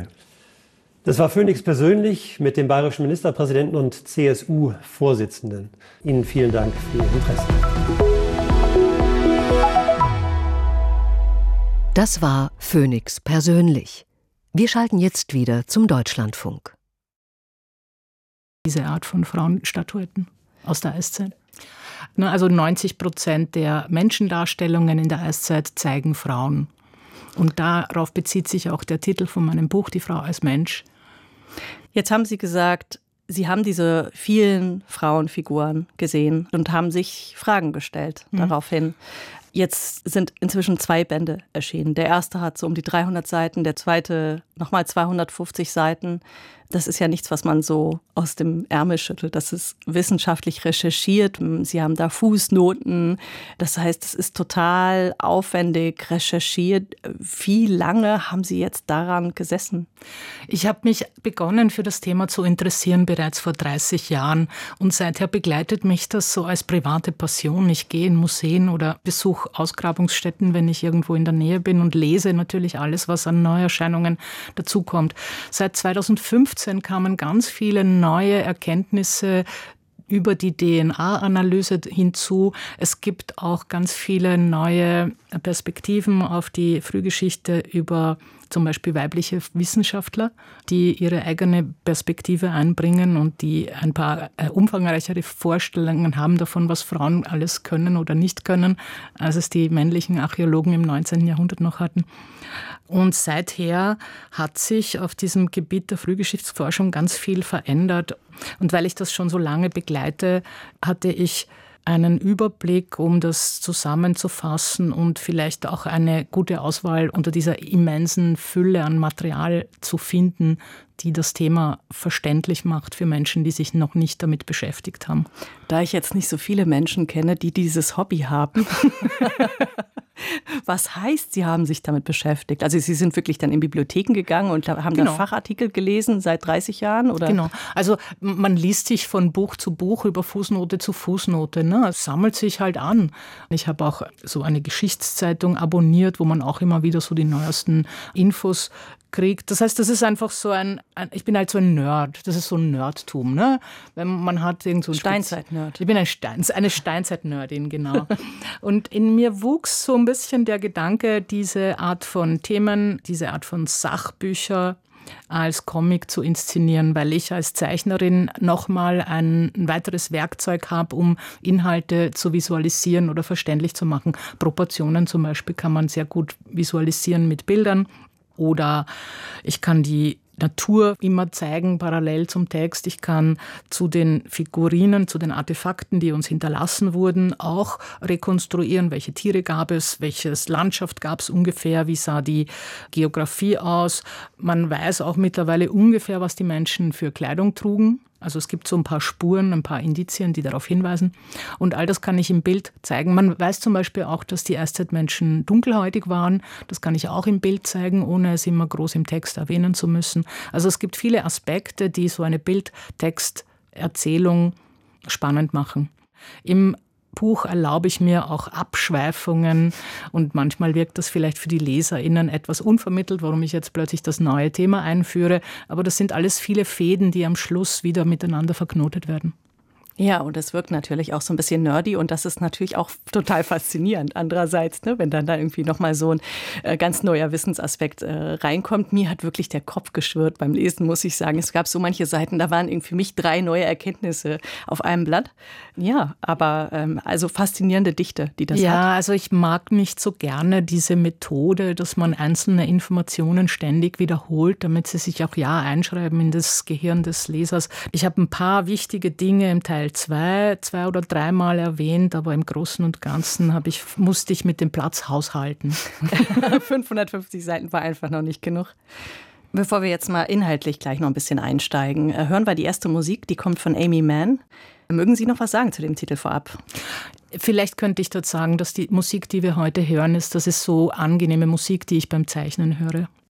Dank. Das war Phoenix persönlich mit dem bayerischen Ministerpräsidenten und CSU-Vorsitzenden. Ihnen vielen Dank für Ihr Interesse. Das war Phoenix persönlich. Wir schalten jetzt wieder zum Deutschlandfunk. Diese Art von Frauenstatuetten aus der Eiszeit. Also 90% der Menschendarstellungen in der Eiszeit zeigen Frauen. Und darauf bezieht sich auch der Titel von meinem Buch, Die Frau als Mensch. Jetzt haben Sie gesagt, Sie haben diese vielen Frauenfiguren gesehen und haben sich Fragen gestellt daraufhin. Jetzt sind inzwischen 2 Bände erschienen. Der erste hat so um die 300 Seiten, der zweite nochmal 250 Seiten. Das ist ja nichts, was man so aus dem Ärmel schüttelt. Das ist wissenschaftlich recherchiert. Sie haben da Fußnoten. Das heißt, es ist total aufwendig recherchiert. Wie lange haben Sie jetzt daran gesessen? Ich habe mich begonnen, für das Thema zu interessieren bereits vor 30 Jahren. Und seither begleitet mich das so als private Passion. Ich gehe in Museen oder besuche Ausgrabungsstätten, wenn ich irgendwo in der Nähe bin und lese natürlich alles, was an Neuerscheinungen dazukommt. Seit 2015 kamen ganz viele neue Erkenntnisse über die DNA-Analyse hinzu. Es gibt auch ganz viele neue Perspektiven auf die Frühgeschichte über zum Beispiel weibliche Wissenschaftler, die ihre eigene Perspektive einbringen und die ein paar umfangreichere Vorstellungen haben davon, was Frauen alles können oder nicht können, als es die männlichen Archäologen im 19. Jahrhundert noch hatten. Und seither hat sich auf diesem Gebiet der Frühgeschichtsforschung ganz viel verändert. Und weil ich das schon so lange begleite, hatte ich einen Überblick, um das zusammenzufassen und vielleicht auch eine gute Auswahl unter dieser immensen Fülle an Material zu finden, die das Thema verständlich macht für Menschen, die sich noch nicht damit beschäftigt haben. Da ich jetzt nicht so viele Menschen kenne, die dieses Hobby haben, was heißt, Sie haben sich damit beschäftigt? Also Sie sind wirklich dann in Bibliotheken gegangen und haben da Fachartikel gelesen seit 30 Jahren? Oder? Genau. Also man liest sich von Buch zu Buch über Fußnote zu Fußnote. Ne? Es sammelt sich halt an. Ich habe auch so eine Geschichtszeitung abonniert, wo man auch immer wieder so die neuesten Infos kriegt. Das heißt, das ist einfach so ich bin halt so ein Nerd. Das ist so ein Nerdtum, ne? Wenn man hat irgend so ein Steinzeit-Nerd. Ich bin eine Steinzeit-Nerdin, genau. Und in mir wuchs so ein bisschen der Gedanke, diese Art von Themen, diese Art von Sachbücher als Comic zu inszenieren, weil ich als Zeichnerin nochmal ein weiteres Werkzeug habe, um Inhalte zu visualisieren oder verständlich zu machen. Proportionen zum Beispiel kann man sehr gut visualisieren mit Bildern. Oder ich kann die Natur immer zeigen, parallel zum Text. Ich kann zu den Figurinen, zu den Artefakten, die uns hinterlassen wurden, auch rekonstruieren, welche Tiere gab es, welches Landschaft gab es ungefähr, wie sah die Geografie aus. Man weiß auch mittlerweile ungefähr, was die Menschen für Kleidung trugen. Also es gibt so ein paar Spuren, ein paar Indizien, die darauf hinweisen. Und all das kann ich im Bild zeigen. Man weiß zum Beispiel auch, dass die Eiszeitmenschen dunkelhäutig waren. Das kann ich auch im Bild zeigen, ohne es immer groß im Text erwähnen zu müssen. Also es gibt viele Aspekte, die so eine Bild-Text-Erzählung spannend machen. Im Buch erlaube ich mir auch Abschweifungen und manchmal wirkt das vielleicht für die LeserInnen etwas unvermittelt, warum ich jetzt plötzlich das neue Thema einführe. Aber das sind alles viele Fäden, die am Schluss wieder miteinander verknotet werden. Ja, und es wirkt natürlich auch so ein bisschen nerdy und das ist natürlich auch total faszinierend. Andererseits, ne, wenn dann da irgendwie nochmal so ein ganz neuer Wissensaspekt reinkommt. Mir hat wirklich der Kopf geschwirrt beim Lesen, muss ich sagen. Es gab so manche Seiten, da waren irgendwie für mich 3 neue Erkenntnisse auf einem Blatt. Ja, aber also faszinierende Dichte, die das hat. Ja, also ich mag nicht so gerne diese Methode, dass man einzelne Informationen ständig wiederholt, damit sie sich auch einschreiben in das Gehirn des Lesers. Ich habe ein paar wichtige Dinge im Teil 2 oder 3 Mal erwähnt, aber im Großen und Ganzen musste ich mit dem Platz haushalten. 550 Seiten war einfach noch nicht genug. Bevor wir jetzt mal inhaltlich gleich noch ein bisschen einsteigen, hören wir die erste Musik, die kommt von Aimee Mann. Mögen Sie noch was sagen zu dem Titel vorab? Vielleicht könnte ich dort sagen, dass die Musik, die wir heute hören, das ist so angenehme Musik, die ich beim Zeichnen höre.